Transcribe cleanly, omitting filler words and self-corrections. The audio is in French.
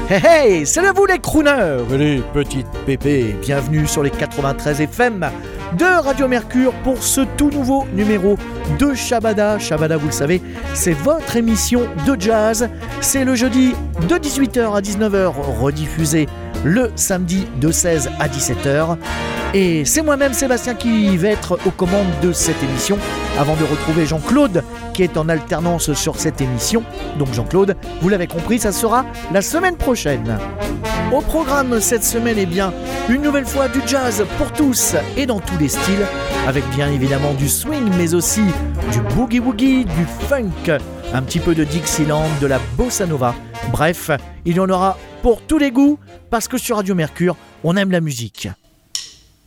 Hey hey, salut à vous les crooners et les petites pépées. Bienvenue sur les 93 FM de Radio Mercure pour ce tout nouveau numéro de Shabada. Shabada, vous le savez, c'est votre émission de jazz. C'est le jeudi de 18h à 19h, rediffusé le samedi de 16 à 17h. Et c'est moi-même, Sébastien, qui va être aux commandes de cette émission, avant de retrouver Jean-Claude, qui est en alternance sur cette émission. Donc Jean-Claude, vous l'avez compris, ça sera la semaine prochaine. Au programme cette semaine, eh bien, une nouvelle fois du jazz pour tous et dans tous les styles, avec bien évidemment du swing, mais aussi du boogie-woogie, du funk, un petit peu de Dixieland, de la bossa nova. Bref, il y en aura pour tous les goûts, parce que sur Radio Mercure, on aime la musique.